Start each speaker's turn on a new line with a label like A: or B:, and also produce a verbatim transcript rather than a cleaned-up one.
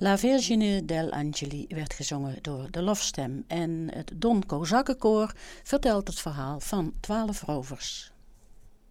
A: La Vergine del Angeli werd gezongen door de Lofstem en het Don Kozakkenkoor vertelt het verhaal van twaalf rovers.